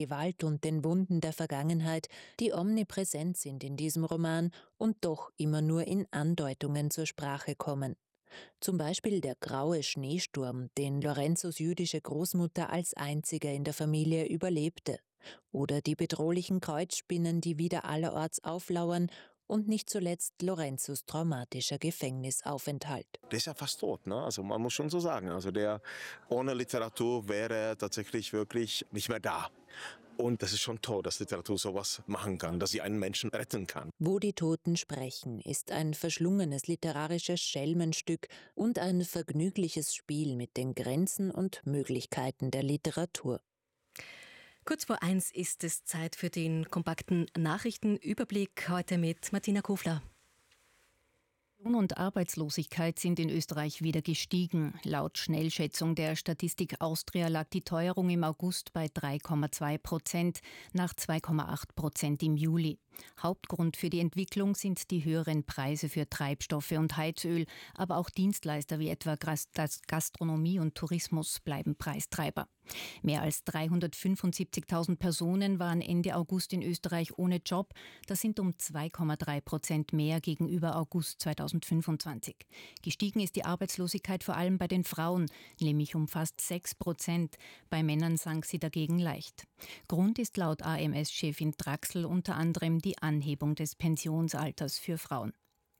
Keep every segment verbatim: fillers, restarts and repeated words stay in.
Gewalt und den Wunden der Vergangenheit, die omnipräsent sind in diesem Roman und doch immer nur in Andeutungen zur Sprache kommen. Zum Beispiel der graue Schneesturm, den Lorenzos jüdische Großmutter als einzige in der Familie überlebte. Oder die bedrohlichen Kreuzspinnen, die wieder allerorts auflauern, und nicht zuletzt Lorenzos traumatischer Gefängnisaufenthalt. Der ist ja fast tot, ne? Also man muss schon so sagen. Also der ohne Literatur wäre er tatsächlich wirklich nicht mehr da. Und das ist schon toll, dass Literatur sowas machen kann, dass sie einen Menschen retten kann. Wo die Toten sprechen ist ein verschlungenes literarisches Schelmenstück und ein vergnügliches Spiel mit den Grenzen und Möglichkeiten der Literatur. Kurz vor eins ist es Zeit für den kompakten Nachrichtenüberblick, heute mit Martina Kofler. Und Arbeitslosigkeit sind in Österreich wieder gestiegen. Laut Schnellschätzung der Statistik Austria lag die Teuerung im August bei drei Komma zwei Prozent nach zwei Komma acht Prozent im Juli. Hauptgrund für die Entwicklung sind die höheren Preise für Treibstoffe und Heizöl, aber auch Dienstleister wie etwa Gastronomie und Tourismus bleiben Preistreiber. Mehr als dreihundertfünfundsiebzigtausend Personen waren Ende August in Österreich ohne Job. Das sind um zwei Komma drei Prozent mehr gegenüber August zweitausendfünfundzwanzig. Gestiegen ist die Arbeitslosigkeit vor allem bei den Frauen, nämlich um fast sechs Prozent. Bei Männern sank sie dagegen leicht. Grund ist laut A M S-Chefin Draxl unter anderem die Anhebung des Pensionsalters für Frauen.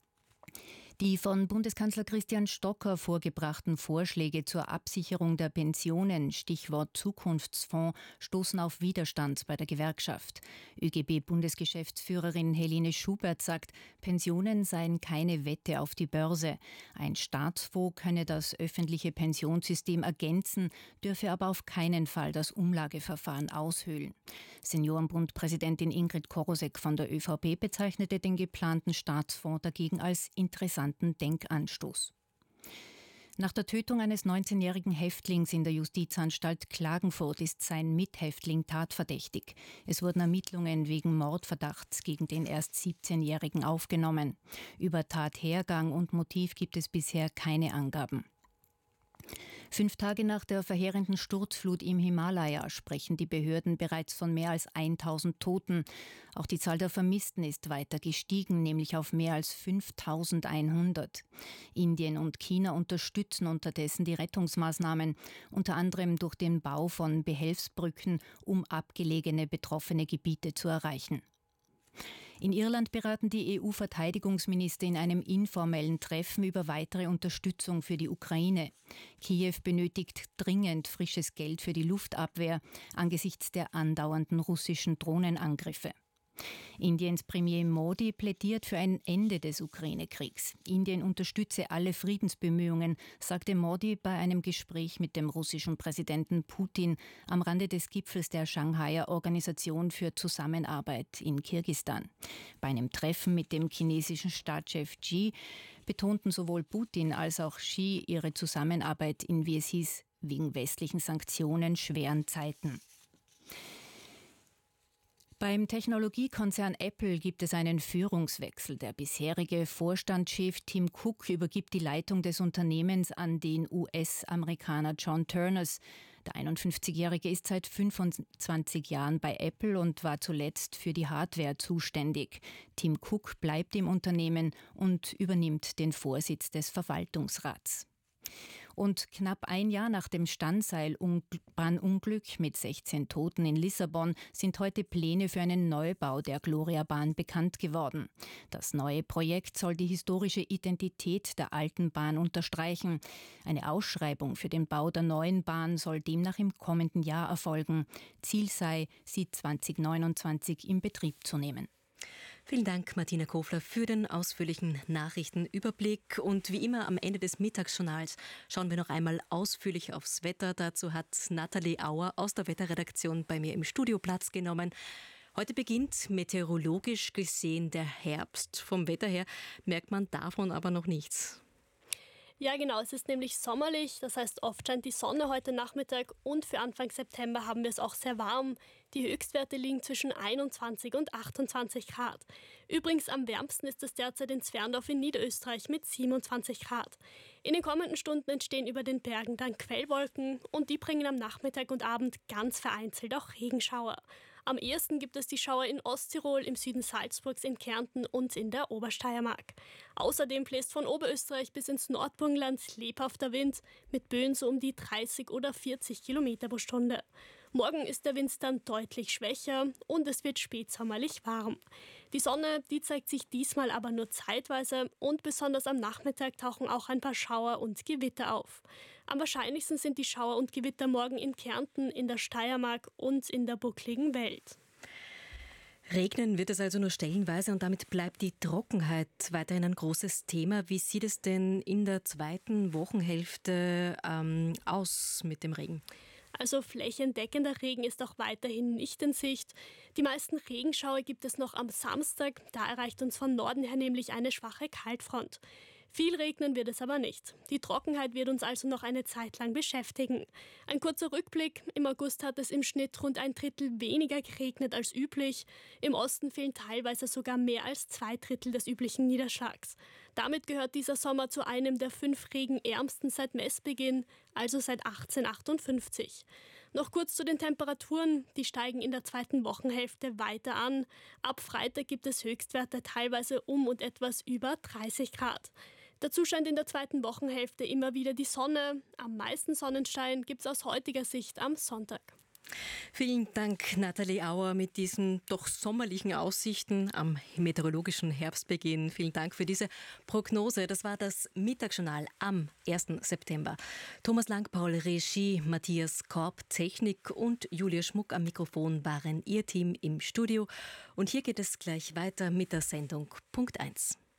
Die von Bundeskanzler Christian Stocker vorgebrachten Vorschläge zur Absicherung der Pensionen, Stichwort Zukunftsfonds, stoßen auf Widerstand bei der Gewerkschaft. ÖGB-Bundesgeschäftsführerin Helene Schubert sagt, Pensionen seien keine Wette auf die Börse. Ein Staatsfonds könne das öffentliche Pensionssystem ergänzen, dürfe aber auf keinen Fall das Umlageverfahren aushöhlen. Seniorenbundpräsidentin Ingrid Korosek von der ÖVP bezeichnete den geplanten Staatsfonds dagegen als interessanten Denkanstoß. Nach der Tötung eines neunzehnjährigen Häftlings in der Justizanstalt Klagenfurt ist sein Mithäftling tatverdächtig. Es wurden Ermittlungen wegen Mordverdachts gegen den erst siebzehnjährigen aufgenommen. Über Tathergang und Motiv gibt es bisher keine Angaben. Fünf Tage nach der verheerenden Sturzflut im Himalaya sprechen die Behörden bereits von mehr als tausend Toten. Auch die Zahl der Vermissten ist weiter gestiegen, nämlich auf mehr als fünftausendeinhundert. Indien und China unterstützen unterdessen die Rettungsmaßnahmen, unter anderem durch den Bau von Behelfsbrücken, um abgelegene betroffene Gebiete zu erreichen. In Irland beraten die E U-Verteidigungsminister in einem informellen Treffen über weitere Unterstützung für die Ukraine. Kiew benötigt dringend frisches Geld für die Luftabwehr angesichts der andauernden russischen Drohnenangriffe. Indiens Premier Modi plädiert für ein Ende des Ukraine-Kriegs. Indien unterstütze alle Friedensbemühungen, sagte Modi bei einem Gespräch mit dem russischen Präsidenten Putin am Rande des Gipfels der Shanghaier Organisation für Zusammenarbeit in Kirgisistan. Bei einem Treffen mit dem chinesischen Staatschef Xi betonten sowohl Putin als auch Xi ihre Zusammenarbeit in, wie es hieß, wegen westlichen Sanktionen schweren Zeiten. Beim Technologiekonzern Apple gibt es einen Führungswechsel. Der bisherige Vorstandschef Tim Cook übergibt die Leitung des Unternehmens an den U S-Amerikaner John Ternus. Der einundfünfzigjährige ist seit fünfundzwanzig Jahren bei Apple und war zuletzt für die Hardware zuständig. Tim Cook bleibt im Unternehmen und übernimmt den Vorsitz des Verwaltungsrats. Und knapp ein Jahr nach dem Standseilbahnunglück mit sechzehn Toten in Lissabon sind heute Pläne für einen Neubau der Gloriabahn bekannt geworden. Das neue Projekt soll die historische Identität der alten Bahn unterstreichen. Eine Ausschreibung für den Bau der neuen Bahn soll demnach im kommenden Jahr erfolgen. Ziel sei, sie zweitausendneunundzwanzig in Betrieb zu nehmen. Vielen Dank, Martina Kofler, für den ausführlichen Nachrichtenüberblick. Und wie immer am Ende des Mittagsjournals schauen wir noch einmal ausführlich aufs Wetter. Dazu hat Nathalie Auer aus der Wetterredaktion bei mir im Studio Platz genommen. Heute beginnt meteorologisch gesehen der Herbst. Vom Wetter her merkt man davon aber noch nichts. Ja, genau. Es ist nämlich sommerlich, das heißt, oft scheint die Sonne heute Nachmittag und für Anfang September haben wir es auch sehr warm. Die Höchstwerte liegen zwischen einundzwanzig und achtundzwanzig Grad. Übrigens am wärmsten ist es derzeit in Zwerndorf in Niederösterreich mit siebenundzwanzig Grad. In den kommenden Stunden entstehen über den Bergen dann Quellwolken und die bringen am Nachmittag und Abend ganz vereinzelt auch Regenschauer. Am ehesten gibt es die Schauer in Osttirol, im Süden Salzburgs, in Kärnten und in der Obersteiermark. Außerdem bläst von Oberösterreich bis ins Nordburgenland lebhafter Wind mit Böen so um die dreißig oder vierzig Kilometer pro Stunde. Morgen ist der Wind dann deutlich schwächer und es wird spätsommerlich warm. Die Sonne, die zeigt sich diesmal aber nur zeitweise und besonders am Nachmittag tauchen auch ein paar Schauer und Gewitter auf. Am wahrscheinlichsten sind die Schauer und Gewitter morgen in Kärnten, in der Steiermark und in der buckligen Welt. Regnen wird es also nur stellenweise und damit bleibt die Trockenheit weiterhin ein großes Thema. Wie sieht es denn in der zweiten Wochenhälfte ähm, aus mit dem Regen? Also flächendeckender Regen ist auch weiterhin nicht in Sicht. Die meisten Regenschauer gibt es noch am Samstag. Da erreicht uns von Norden her nämlich eine schwache Kaltfront. Viel regnen wird es aber nicht. Die Trockenheit wird uns also noch eine Zeit lang beschäftigen. Ein kurzer Rückblick. Im August hat es im Schnitt rund ein Drittel weniger geregnet als üblich. Im Osten fehlen teilweise sogar mehr als zwei Drittel des üblichen Niederschlags. Damit gehört dieser Sommer zu einem der fünf regenärmsten seit Messbeginn, also seit achtzehnhundertachtundfünfzig. Noch kurz zu den Temperaturen. Die steigen in der zweiten Wochenhälfte weiter an. Ab Freitag gibt es Höchstwerte teilweise um und etwas über dreißig Grad. Dazu scheint in der zweiten Wochenhälfte immer wieder die Sonne. Am meisten Sonnenschein gibt es aus heutiger Sicht am Sonntag. Vielen Dank, Nathalie Auer, mit diesen doch sommerlichen Aussichten am meteorologischen Herbstbeginn. Vielen Dank für diese Prognose. Das war das Mittagsjournal am ersten September. Thomas Langpaul, Regie, Matthias Korb, Technik und Julia Schmuck am Mikrofon waren Ihr Team im Studio. Und hier geht es gleich weiter mit der Sendung Punkt eins.